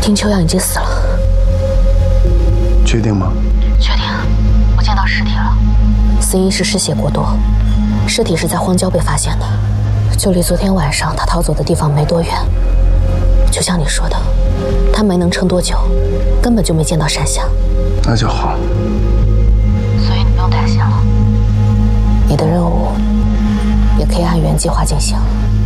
听秋阳已经死了。 确定吗？ 确定，我见到尸体了。死因是失血过多，尸体是在荒郊被发现的，就离昨天晚上他逃走的地方没多远。就像你说的，他没能撑多久，根本就没见到山下。 那就好。 所以你不用担心了，你的任务也可以按原计划进行。